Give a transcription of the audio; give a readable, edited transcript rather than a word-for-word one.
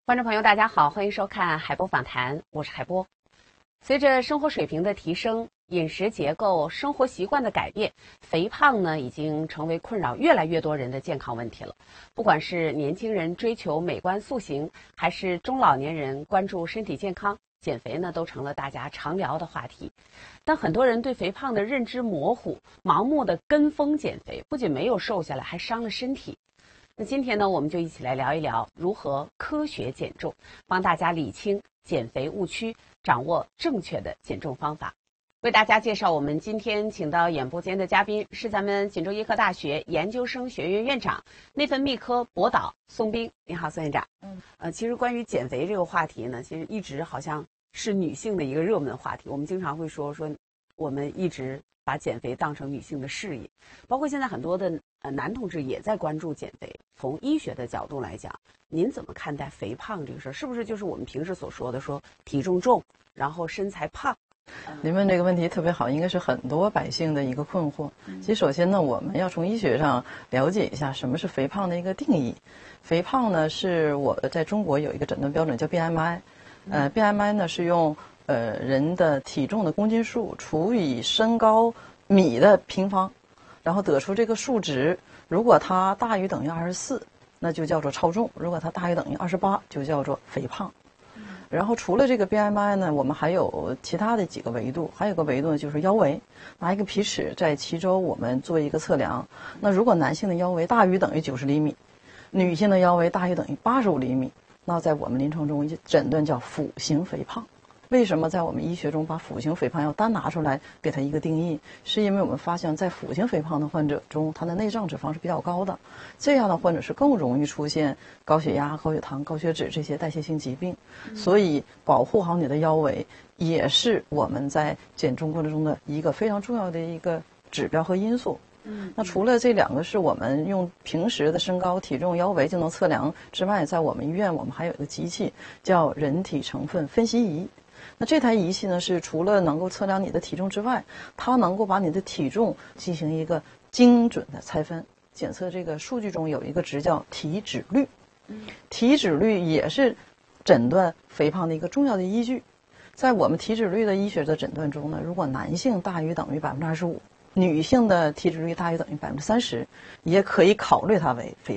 观众朋友，大家好，欢迎收看海波访谈，我是海波。随着生活水平的提升，饮食结构、生活习惯的改变，肥胖呢已经成为困扰越来越多人的健康问题了。不管是年轻人追求美观塑形，还是中老年人关注身体健康，减肥呢都成了大家常聊的话题。但很多人对肥胖的认知模糊，盲目的跟风减肥，不仅没有瘦下来，还伤了身体。那今天呢，我们就一起来聊一聊如何科学减重，帮大家理清减肥误区，掌握正确的减重方法。为大家介绍我们今天请到演播间的嘉宾是咱们锦州医科大学研究生学院院长、内分泌科博导宋斌。你好，宋院长。其实关于减肥这个话题呢，其实一直好像是女性的一个热门话题。我们经常会说，我们一直把减肥当成女性的事业，包括现在很多的男同志也在关注减肥。从医学的角度来讲，您怎么看待肥胖这个事儿？是不是就是我们平时所说的说体重重，然后身材胖？ 您问这个问题特别好，应该是很多百姓的一个困惑。其实首先呢，我们要从医学上了解一下什么是肥胖的一个定义。肥胖呢，是我在中国有一个诊断标准叫 BMI，BMI 呢是用人的体重的公斤数除以身高米的平方，然后得出这个数值。如果它大于等于24，那就叫做超重；如果它大于等于28，就叫做肥胖。然后除了这个 BMI 呢，我们还有其他的几个维度，还有个维度呢就是腰围，拿一个皮尺在脐周我们做一个测量。那如果男性的腰围大于等于90厘米，女性的腰围大于等于85厘米，那在我们临床中诊断叫腹型肥胖。为什么在我们医学中把腹型肥胖要单拿出来给它一个定义？是因为我们发现在腹型肥胖的患者中，他的内脏脂肪是比较高的，这样的患者是更容易出现高血压、高血糖、高血脂这些代谢性疾病。所以保护好你的腰围也是我们在减重过程中的一个非常重要的一个指标和因素。那除了这两个是我们用平时的身高、体重、腰围就能测量之外，在我们医院我们还有一个机器叫人体成分分析仪。那这台仪器呢，是除了能够测量你的体重之外，它能够把你的体重进行一个精准的拆分。检测这个数据中有一个值叫体脂率，体脂率也是诊断肥胖的一个重要的依据。在我们体脂率的医学的诊断中呢，如果男性大于等于25%，女性的体脂率大于等于30%，也可以考虑它为肥